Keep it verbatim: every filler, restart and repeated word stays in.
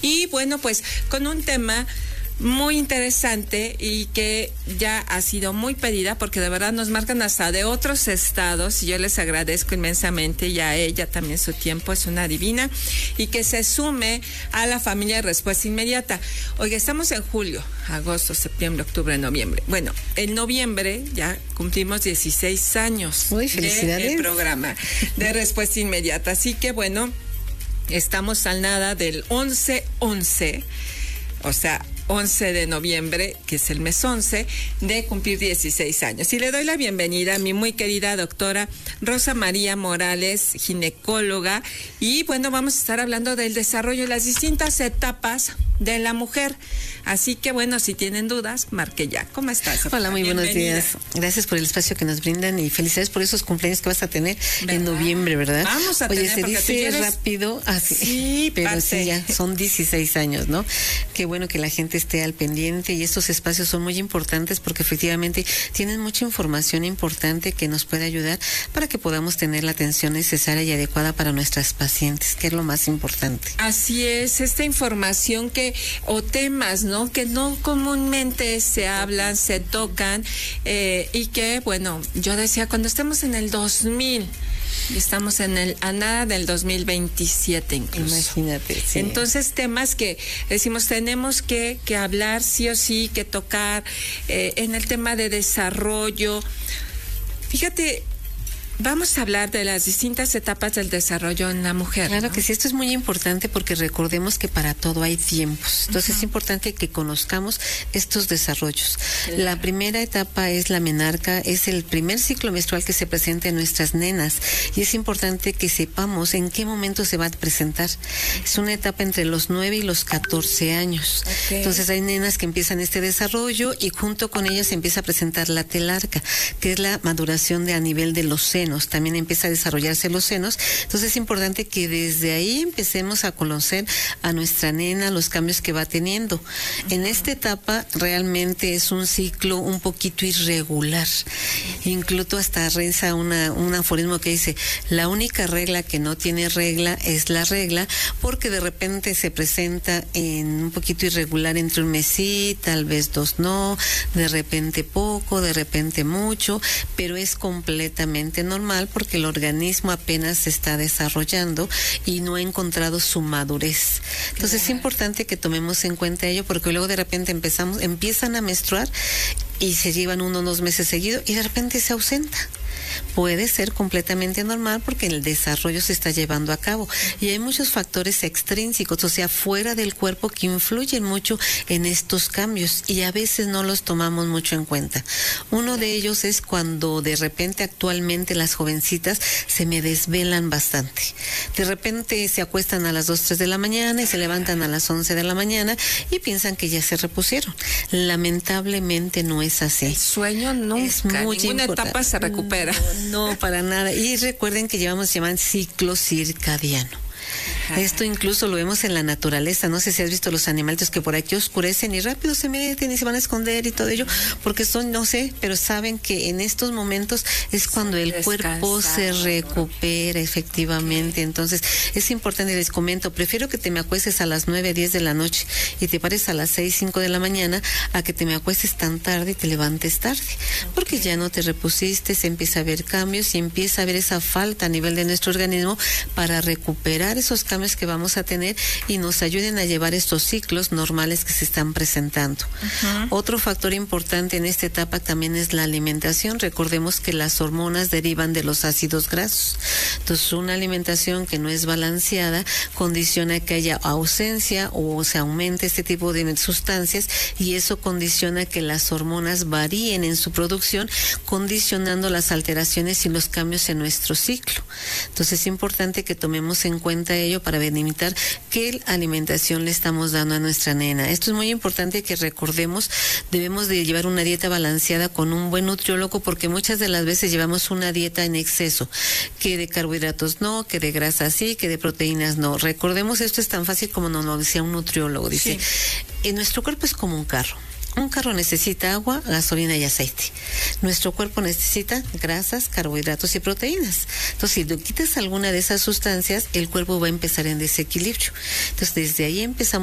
Y bueno, pues con un tema muy interesante y que ya ha sido muy pedida porque de verdad nos marcan hasta de otros estados y yo les agradezco inmensamente y a ella también su tiempo, es una divina, y que se sume a la familia de Respuesta Inmediata. Oiga, estamos en julio, agosto, septiembre, octubre, noviembre. Bueno, en noviembre ya cumplimos dieciséis años Muy felicidades. del programa de Respuesta Inmediata, así que bueno, estamos al nada del once once, o sea, once de noviembre, que es el mes once, de cumplir dieciséis años. Y le doy la bienvenida a mi muy querida doctora Rosa María Morales, ginecóloga, y bueno, vamos a estar hablando del desarrollo de las distintas etapas de la mujer. Así que bueno, si tienen dudas, marque ya. ¿Cómo estás, doctora? Hola, muy Bienvenida. buenos días. Gracias por el espacio que nos brindan y felicidades por esos cumpleaños que vas a tener ¿verdad? En noviembre, ¿verdad? Vamos a Oye, tener, se porque dice tú ya eres... rápido, así, sí, pero parte. sí, ya son dieciséis años, ¿no? Qué bueno que la gente esté al pendiente y estos espacios son muy importantes porque efectivamente tienen mucha información importante que nos puede ayudar para que podamos tener la atención necesaria y adecuada para nuestras pacientes, que es lo más importante. Así es, esta información que, o temas, ¿no? Que no comúnmente se hablan, se tocan, eh, y que, bueno, yo decía, cuando estemos en el dos mil, y estamos en el, a nada del dos mil veintisiete incluso. Imagínate, sí. Entonces, temas que decimos, tenemos que, que hablar sí o sí, que tocar, eh, en el tema de desarrollo. Fíjate, vamos a hablar de las distintas etapas del desarrollo en la mujer. Claro, ¿no? Que sí, esto es muy importante porque recordemos que para todo hay tiempos. Entonces uh-huh. es importante que conozcamos estos desarrollos. Claro. La primera etapa es la menarca, es el primer ciclo menstrual que se presenta en nuestras nenas y es importante que sepamos en qué momento se va a presentar. Es una etapa entre los nueve y los catorce años. Okay. Entonces hay nenas que empiezan este desarrollo y junto con ellas se empieza a presentar la telarca, que es la maduración de a nivel de los senos. También empieza a desarrollarse los senos, entonces es importante que desde ahí empecemos a conocer a nuestra nena, los cambios que va teniendo. Uh-huh. En esta etapa realmente es un ciclo un poquito irregular, incluso hasta reza una, un aforismo que dice, la única regla que no tiene regla es la regla, porque de repente se presenta en un poquito irregular entre un mes sí, tal vez dos no, de repente poco, de repente mucho, pero es completamente normal. normal porque el organismo apenas se está desarrollando y no ha encontrado su madurez. Entonces claro. es importante que tomemos en cuenta ello porque luego de repente empezamos, empiezan a menstruar y se llevan uno o dos meses seguidos y de repente se ausenta. Puede ser completamente normal porque el desarrollo se está llevando a cabo y hay muchos factores extrínsecos, o sea, fuera del cuerpo que influyen mucho en estos cambios y a veces no los tomamos mucho en cuenta. Uno de ellos es cuando de repente actualmente las jovencitas se me desvelan bastante. De repente se acuestan a las dos, tres de la mañana y se levantan a las once de la mañana y piensan que ya se repusieron. Lamentablemente no es así. El sueño nunca, es muy ninguna importante. etapa se recupera. No, no, para nada. Y recuerden que llevamos, se llaman ciclo circadiano. Ajá. Esto incluso lo vemos en la naturaleza. No sé si has visto los animalitos que por aquí oscurecen y rápido se meten y se van a esconder y todo ello, porque son, no sé, pero saben que en estos momentos es cuando el cuerpo se recupera efectivamente. Entonces es importante, les comento, prefiero que te me acuestes a las nueve, diez de la noche y te pares a las seis, cinco de la mañana a que te me acuestes tan tarde y te levantes tarde, porque ya no te repusiste, se empieza a ver cambios y empieza a haber esa falta a nivel de nuestro organismo para recuperar esos cambios que vamos a tener y nos ayuden a llevar estos ciclos normales que se están presentando. Uh-huh. Otro factor importante en esta etapa también es la alimentación. Recordemos que las hormonas derivan de los ácidos grasos. Entonces, una alimentación que no es balanceada condiciona que haya ausencia o se aumente este tipo de sustancias y eso condiciona que las hormonas varíen en su producción, condicionando las alteraciones y los cambios en nuestro ciclo. Entonces, es importante que tomemos en cuenta ello para delimitar qué alimentación le estamos dando a nuestra nena. Esto es muy importante que recordemos, debemos de llevar una dieta balanceada con un buen nutriólogo porque muchas de las veces llevamos una dieta en exceso, que de carbohidratos no, que de grasas sí, que de proteínas no. Recordemos, esto es tan fácil como nos lo decía un nutriólogo, dice, sí. En nuestro cuerpo es como un carro. Un carro necesita agua, gasolina y aceite. Nuestro cuerpo necesita grasas, carbohidratos y proteínas. Entonces, si le quitas alguna de esas sustancias, el cuerpo va a empezar en desequilibrio. Entonces, desde ahí empezamos